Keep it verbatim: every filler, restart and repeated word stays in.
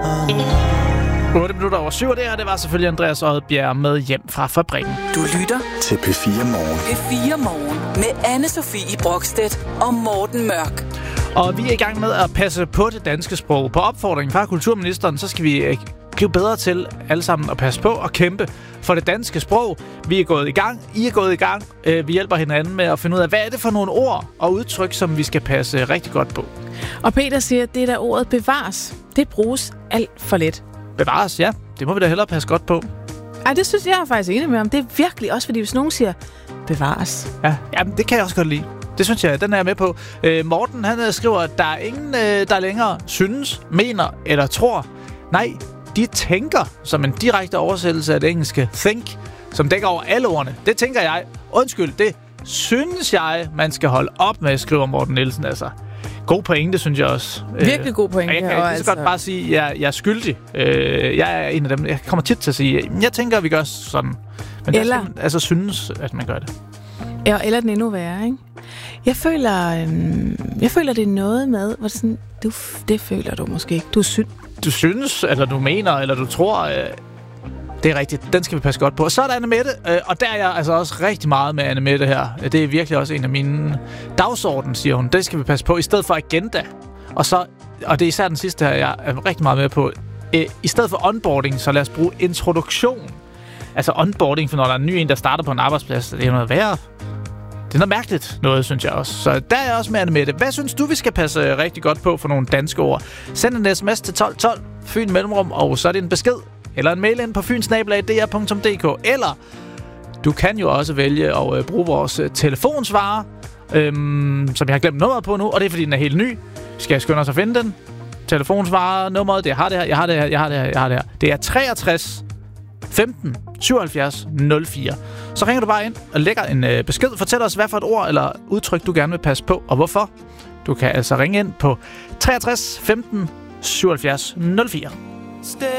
otte minutter over syv, og det her, det var selvfølgelig Andreas Odbjerg med Hjem fra fabrikken. Du lytter til P fire Morgen. P fire Morgen med Anne-Sophie Brokstedt og Morten Mørk. Og vi er i gang med at passe på det danske sprog. På opfordring fra kulturministeren, så skal vi blive bedre til alle sammen at passe på og kæmpe for det danske sprog. Vi er gået i gang. I er gået i gang. Vi hjælper hinanden med at finde ud af, hvad er det for nogle ord og udtryk, som vi skal passe rigtig godt på. Og Peter siger, at det er der ordet bevares. Det bruges alt for let. Bevares, ja. Det må vi da hellere passe godt på. Ej, det synes jeg er faktisk enig med om. Det er virkelig også, fordi hvis nogen siger bevares. Ja, jamen, det kan jeg også godt lide. Det synes jeg, den er jeg med på. Øh, Morten, han skriver, at der er ingen, øh, der længere synes, mener eller tror. Nej, de tænker, som en direkte oversættelse af det engelske think, som dækker over alle ordene. Det tænker jeg. Undskyld, det synes jeg, man skal holde op med, skriver Morten Nielsen altså. God pointe, synes jeg også. Virkelig god pointe. Jeg kan lige så altså... godt bare sige, at jeg, jeg er skyldig. Øh, jeg er en af dem. Jeg kommer tit til at sige, jeg tænker, at vi gør sådan. Men eller... der skal man altså synes, at man gør det. Ja, eller den endnu værre, ikke? Jeg føler, øhm, jeg føler, det er noget med, hvor det sådan, du, det føler du måske ikke. Du synes. Du synes, eller du mener, eller du tror... Øh, det er rigtigt. Den skal vi passe godt på. Og så er der Anne-Mette, øh, og der er jeg altså også rigtig meget med Anne-Mette her. Det er virkelig også en af mine dagsorden, siger hun. Det skal vi passe på, i stedet for agenda. Og så, og det er især den sidste her, jeg er rigtig meget med på. Øh, I stedet for onboarding, så lad os bruge introduktion. Altså onboarding, for når der er en ny en, der starter på en arbejdsplads, det er noget værre. Det er noget mærkeligt noget, synes jeg også. Så der er jeg også med Anne-Mette. Hvad synes du, vi skal passe rigtig godt på for nogle danske ord? Send en sms til tolv tolv, Fyn Mellemrum, og så er det en besked. Eller en mail ind på fyn snabel-a d r punktum d k. Eller du kan jo også vælge at øh, bruge vores øh, telefonsvarer, øhm, som jeg har glemt nummeret på nu, og det er fordi, den er helt ny. Skal jeg skynde os at finde den? Telefonsvarer, nummeret, det har det her, jeg har det her, jeg har det her, jeg har det her. Det er treogtres femten syvoghalvfjerds nul fire. Så ringer du bare ind og lægger en øh, besked. Fortæl os, hvad for et ord eller udtryk, du gerne vil passe på, og hvorfor. Du kan altså ringe ind på treogtres femten syvoghalvfjerds nul fire.